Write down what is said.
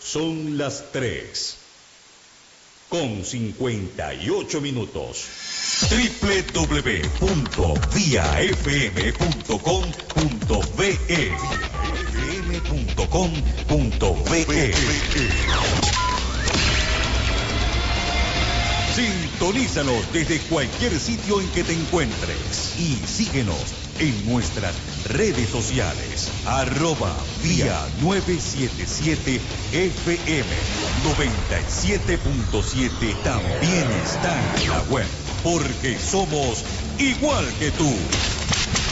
Son las 3:58. www.viafm.com.be fm.com.be. Sintonízanos desde cualquier sitio en que te encuentres y síguenos en nuestras redes sociales. @vía 977 FM 97.7. También está en la web, porque somos igual que tú.